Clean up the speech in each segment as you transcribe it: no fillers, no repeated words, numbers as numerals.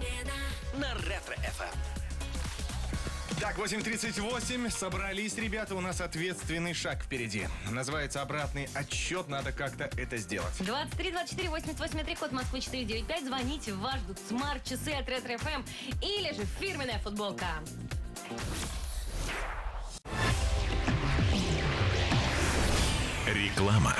на Ретро-ФМ. Так, 8:38. Собрались, ребята. У нас ответственный шаг впереди. Называется обратный отсчет. Надо как-то это сделать. 23 24 88 3, код Москвы 495. Звоните, вас ждут смарт-часы от Ретро-ФМ или же фирменная футболка. Реклама.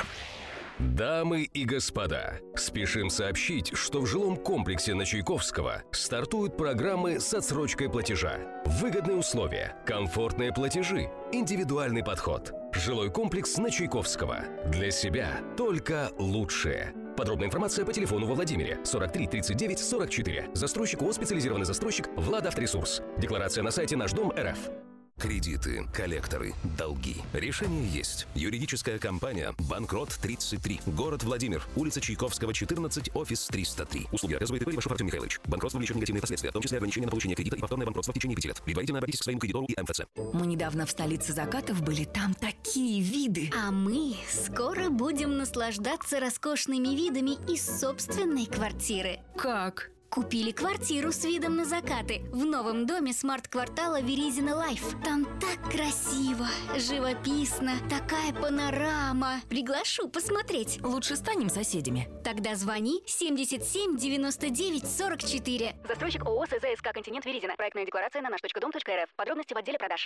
Дамы и господа, спешим сообщить, что в жилом комплексе на Чайковского стартуют программы с отсрочкой платежа. Выгодные условия, комфортные платежи, индивидуальный подход. Жилой комплекс на Чайковского. Для себя только лучшее. Подробная информация по телефону во Владимире 43 39 44. Застройщик ООО «Специализированный застройщик» Владавторесурс. Декларация на сайте Наш Дом РФ. Кредиты, коллекторы, долги. Решение есть. Юридическая компания «Банкрот 33». Город Владимир. Улица Чайковского, 14, офис 303. Услуги оказывает ИП Ивашов Артем Михайлович. Банкротство влечет негативные последствия, в том числе ограничение на получение кредита и повторное банкротство в течение 5 лет. Предварительно обратитесь к своему кредитору и МФЦ. Мы недавно в столице закатов были, там такие виды. А мы скоро будем наслаждаться роскошными видами из собственной квартиры. Как? Купили квартиру с видом на закаты в новом доме смарт-квартала Веризина Лайф. Там так красиво, живописно, такая панорама. Приглашу посмотреть. Лучше станем соседями. Тогда звони 77 99 44. Застройщик ООО СЗСК «Континент» Веризина. Проектная декларация на наш.дом.рф. Подробности в отделе продаж.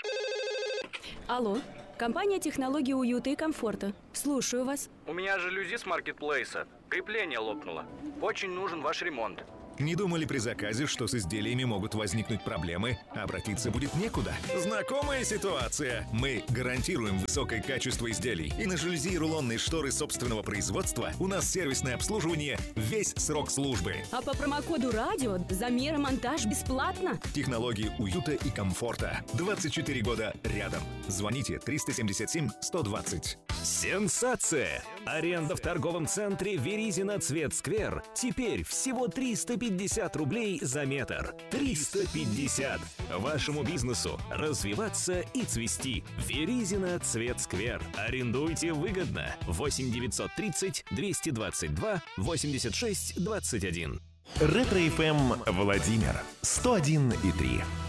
Алло, компания технологии уюта и комфорта. Слушаю вас. У меня жалюзи с маркетплейса. Крепление лопнуло. Очень нужен ваш ремонт. Не думали при заказе, что с изделиями могут возникнуть проблемы? Обратиться будет некуда. Знакомая ситуация. Мы гарантируем высокое качество изделий. И на жалюзи и рулонные шторы собственного производства у нас сервисное обслуживание весь срок службы. А по промокоду «Радио» замер и монтаж бесплатно. Технологии уюта и комфорта. 24 года рядом. Звоните 377 120. Сенсация! Аренда в торговом центре Веризина Цветсквер теперь всего 350 рублей за метр. 350! Вашему бизнесу развиваться и цвести. Веризина Цветсквер. Арендуйте выгодно. 8 930 222 86 21. Ретро-ФМ Владимир 101,3.